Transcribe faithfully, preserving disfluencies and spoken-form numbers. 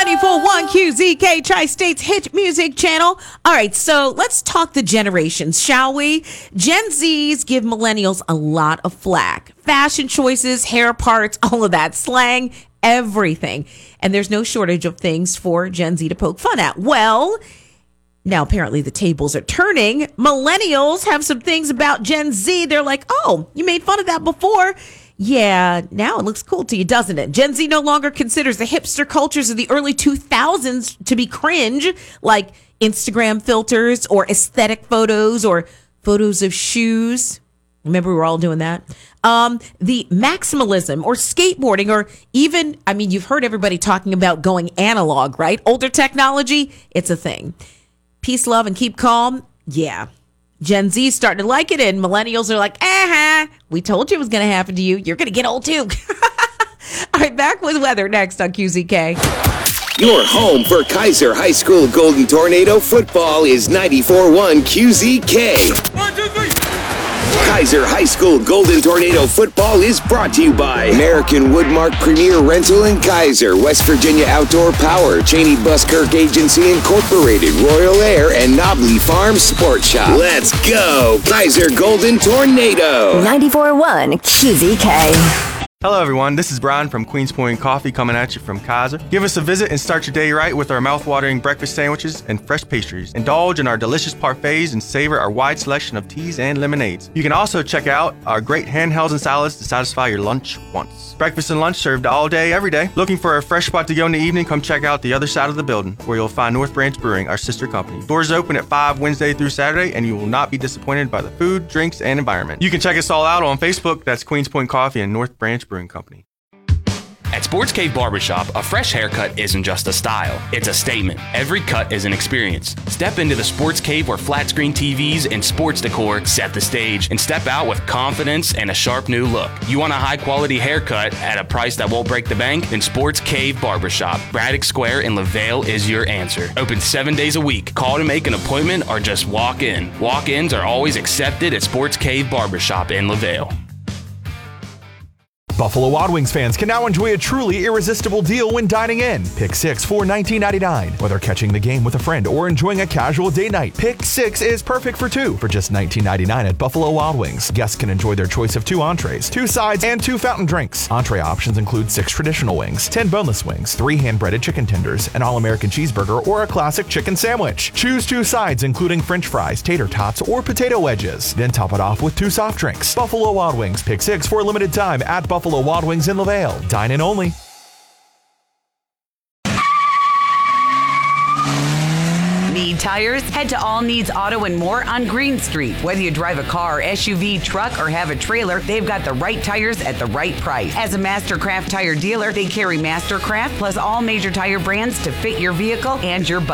ninety-four point one Q Z K, Tri-State's hit music channel. All right, so let's talk the generations, shall we? Gen Zs give millennials a lot of flack. Fashion choices, hair parts, all of that, slang, everything. And there's no shortage of things for Gen Z to poke fun at. Well, now apparently the tables are turning. Millennials have some things about Gen Z. They're like, oh, you made fun of that before. Yeah, now it looks cool to you, doesn't it? Gen Z no longer considers the hipster cultures of the early two thousands to be cringe, like Instagram filters or aesthetic photos or photos of shoes. Remember, we were all doing that. Um, the maximalism or skateboarding, or even, I mean, you've heard everybody talking about going analog, right? Older technology, it's a thing. Peace, love, and keep calm. Yeah. Gen Z starting to like it, and millennials are like, uh-huh, we told you it was going to happen to you. You're going to get old, too. All right, back with weather next on Q Z K. Your home for Kaiser High School Golden Tornado football is ninety-four point one Q Z K. One, two, three. Kaiser High School Golden Tornado football is brought to you by American Woodmark Premier Rental in Kaiser, West Virginia Outdoor Power, Cheney Buskirk Agency Incorporated, Royal Air, and Nobley Farm Sports Shop. Let's go, Kaiser Golden Tornado. ninety-four point one Q Z K. Hello everyone, this is Brian from Queens Point Coffee coming at you from Kaiser. Give us a visit and start your day right with our mouth-watering breakfast sandwiches and fresh pastries. Indulge in our delicious parfaits and savor our wide selection of teas and lemonades. You can also check out our great handhelds and salads to satisfy your lunch wants. Breakfast and lunch served all day, every day. Looking for a fresh spot to go in the evening? Come check out the other side of the building, where you'll find North Branch Brewing, our sister company. Doors open at five Wednesday through Saturday, and you will not be disappointed by the food, drinks, and environment. You can check us all out on Facebook. That's Queens Point Coffee and North Branch Brewing Company. At Sports Cave Barbershop, a fresh haircut isn't just a style, it's a statement. Every cut is an experience. Step into the Sports Cave where flat screen T Vs and sports decor set the stage, and step out with confidence and a sharp new look. You want a high quality haircut at a price that won't break the bank? Then Sports Cave Barbershop, Braddock Square in LaVale is your answer. Open seven days a week. Call to make an appointment or just walk in. Walk-ins are always accepted at Sports Cave Barbershop in LaVale. Buffalo Wild Wings fans can now enjoy a truly irresistible deal when dining in. Pick six for nineteen ninety-nine. Whether catching the game with a friend or enjoying a casual date night, Pick six is perfect for two for just nineteen ninety-nine at Buffalo Wild Wings. Guests can enjoy their choice of two entrees, two sides, and two fountain drinks. Entree options include six traditional wings, ten boneless wings, three hand-breaded chicken tenders, an all-American cheeseburger, or a classic chicken sandwich. Choose two sides including french fries, tater tots, or potato wedges. Then top it off with two soft drinks. Buffalo Wild Wings. Pick six for a limited time at Buffalo Wild Wings in LaVale. Dine in only. Need tires? Head to All Needs Auto and More on Green Street. Whether you drive a car, S U V, truck, or have a trailer, they've got the right tires at the right price. As a Mastercraft tire dealer, they carry Mastercraft plus all major tire brands to fit your vehicle and your budget.